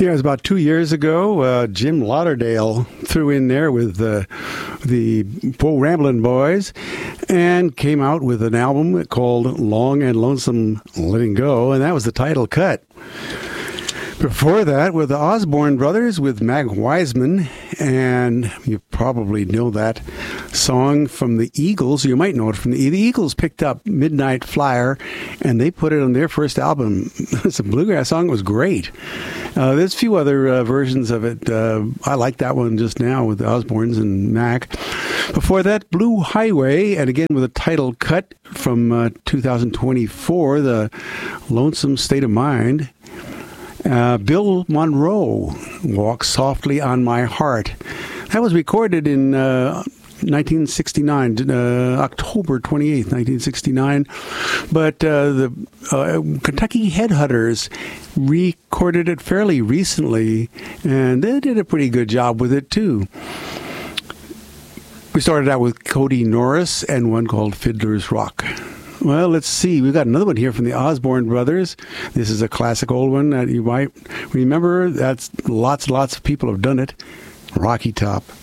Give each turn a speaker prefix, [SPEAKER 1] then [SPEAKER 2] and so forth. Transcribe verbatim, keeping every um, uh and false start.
[SPEAKER 1] Yeah, it was about two years ago. Uh, Jim Lauderdale threw in there with uh, the Poe Ramblin' Boys and came out with an album called Long and Lonesome Letting Go, and that was the title cut. Before that, with the Osborne Brothers with Mac Wiseman, and you probably know that song from the Eagles. You might know it from the, the Eagles picked up Midnight Flyer, and they put it on their first album. It's a bluegrass song. It was great. Uh, there's a few other uh, versions of it. Uh, I like that one just now with the Osbornes and Mac. Before that, Blue Highway, and again with a title cut from uh, two thousand twenty-four, The Lonesome State of Mind. Uh, Bill Monroe, Walk Softly on My Heart. That was recorded in uh, nineteen sixty-nine, uh, October twenty-eighth, nineteen sixty-nine. But uh, the uh, Kentucky Headhunters recorded it fairly recently, and they did a pretty good job with it, too. We started out with Cody Norris and one called Fiddler's Rock. Well, let's see. We've got another one here from the Osborne Brothers. This is a classic old one that you might remember. That's lots and lots of people have done it. Rocky Top.